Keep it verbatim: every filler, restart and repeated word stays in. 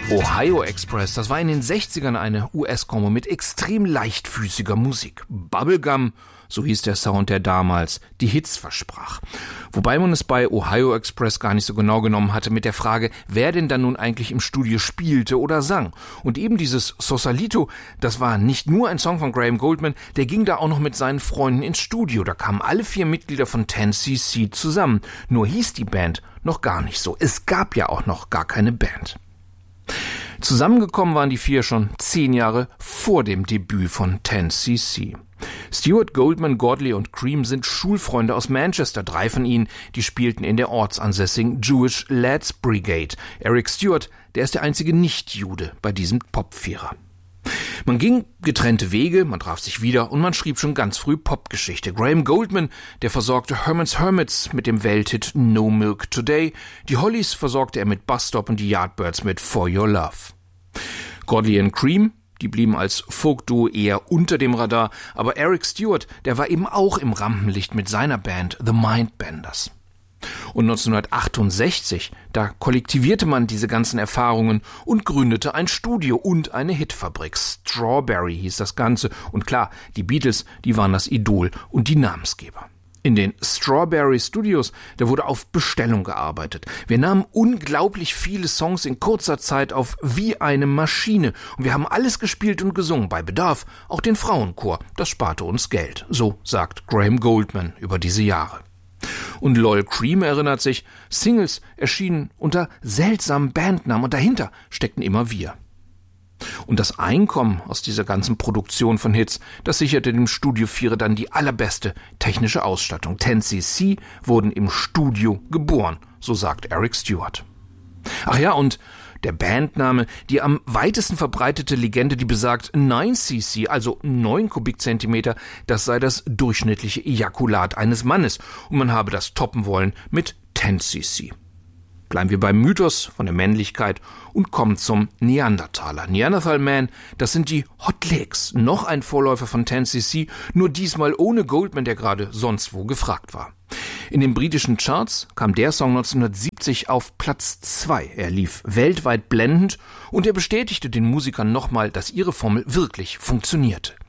Ohio Express, das war in den sechzigern eine U S-Kombo mit extrem leichtfüßiger Musik. Bubblegum, so hieß der Sound, der damals die Hits versprach. Wobei man es bei Ohio Express gar nicht so genau genommen hatte mit der Frage, wer denn dann nun eigentlich im Studio spielte oder sang. Und eben dieses Sausalito, das war nicht nur ein Song von Graham Gouldman, der ging da auch noch mit seinen Freunden ins Studio. Da kamen alle vier Mitglieder von ten C C zusammen. Nur hieß die Band noch gar nicht so. Es gab ja auch noch gar keine Band. Zusammengekommen waren die vier schon zehn Jahre vor dem Debüt von ten C C. Stewart, Gouldman, Godley und Cream sind Schulfreunde aus Manchester. Drei von ihnen, die spielten in der ortsansässigen Jewish Lads Brigade. Eric Stewart, der ist der einzige Nicht-Jude bei diesem Popvierer. Man ging getrennte Wege, man traf sich wieder und man schrieb schon ganz früh Popgeschichte. Graham Gouldman, der versorgte Herman's Hermits mit dem Welthit No Milk Today. Die Hollies versorgte er mit Bus Stop und die Yardbirds mit For Your Love. Godley und Cream, die blieben als Folk-Duo eher unter dem Radar, aber Eric Stewart, der war eben auch im Rampenlicht mit seiner Band The Mindbenders. Und neunzehnhundertachtundsechzig, da kollektivierte man diese ganzen Erfahrungen und gründete ein Studio und eine Hitfabrik. Strawberry hieß das Ganze. Und klar, die Beatles, die waren das Idol und die Namensgeber. In den Strawberry Studios, da wurde auf Bestellung gearbeitet. Wir nahmen unglaublich viele Songs in kurzer Zeit auf wie eine Maschine. Und wir haben alles gespielt und gesungen, bei Bedarf auch den Frauenchor. Das sparte uns Geld. So sagt Graham Gouldman über diese Jahre. Und Lol Cream erinnert sich, Singles erschienen unter seltsamen Bandnamen und dahinter steckten immer wir. Und das Einkommen aus dieser ganzen Produktion von Hits, das sicherte dem Studio Vierer dann die allerbeste technische Ausstattung. ten C C wurden im Studio geboren, so sagt Eric Stewart. Ach ja, und der Bandname, die am weitesten verbreitete Legende, die besagt neun C C, also neun Kubikzentimeter, das sei das durchschnittliche Ejakulat eines Mannes und man habe das toppen wollen mit ten C C. Bleiben wir beim Mythos von der Männlichkeit und kommen zum Neandertaler. Neanderthal Man, das sind die Hot Legs, noch ein Vorläufer von ten C C, nur diesmal ohne Gouldman, der gerade sonst wo gefragt war. In den britischen Charts kam der Song neunzehnhundertsiebzig auf Platz zwei. Er lief weltweit blendend und er bestätigte den Musikern nochmal, dass ihre Formel wirklich funktionierte.